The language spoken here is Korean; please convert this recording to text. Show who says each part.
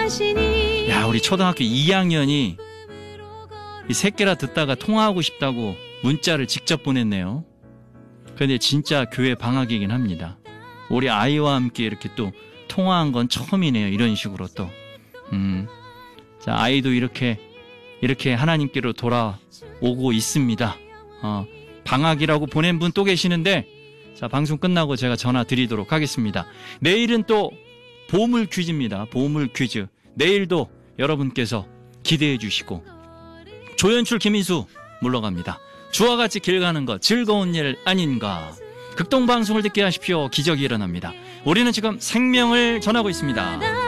Speaker 1: 야, 우리 초등학교 2학년이 이 새끼라 듣다가 통화하고 싶다고 문자를 직접 보냈네요. 근데 진짜 교회 방학이긴 합니다. 우리 아이와 함께 이렇게 또 통화한 건 처음이네요. 이런 식으로 또. 자, 아이도 이렇게 하나님께로 돌아오고 있습니다. 방학이라고 보낸 분 또 계시는데, 자, 방송 끝나고 제가 전화 드리도록 하겠습니다. 내일은 또 보물 퀴즈입니다. 보물 퀴즈. 내일도 여러분께서 기대해 주시고, 조연출 김인수 물러갑니다. 주와 같이 길 가는 것 즐거운 일 아닌가. 극동방송을 듣게 하십시오. 기적이 일어납니다. 우리는 지금 생명을 전하고 있습니다.